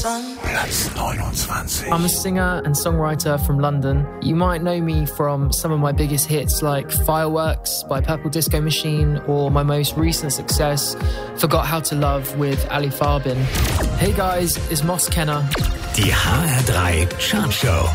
Platz 29. I'm a singer and songwriter from London. You might know me from some of my biggest hits like Fireworks by Purple Disco Machine or my most recent success, Forgot How to Love with Ali Farbin. Hey guys, it's Moss Kenner. Die HR3 Chartshow.